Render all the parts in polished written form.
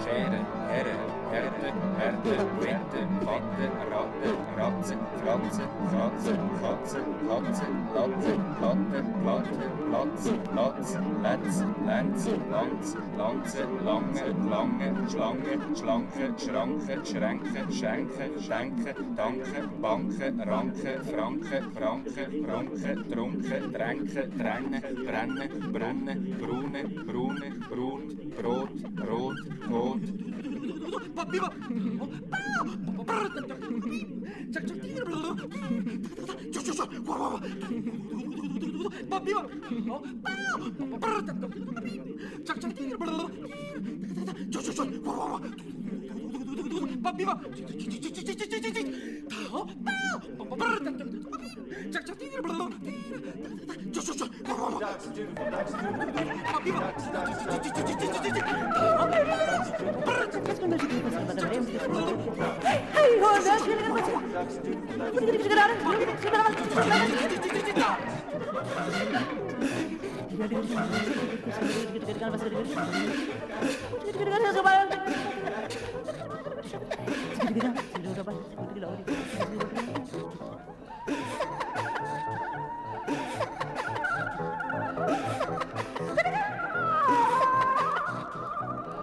Schere, Herre, Härte, Härte, Witte, Watte, Ratte, Ratze, Fratze, Kratze, Katze, Katze, Latte, Platte, Platte, Platz, Latz, Letz, Lenz, Lanz, Lanze, Lange, Lange, Schlange, Schlanke, Schranke, Schränke, Schenke, Schenke, Danke, Banke, Ranke, Franke, Branke, Bronke, Trunke, Tränke, Trenne, Brenne, Brenne, Brune, Brune, Brut, Brot, Rot, Tod.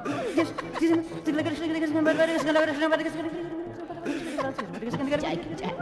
Jack.